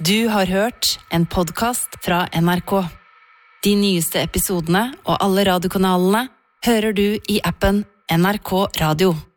Du har hørt en podcast fra NRK. De nyeste episodene og alle radiokanalene hører du i appen NRK Radio.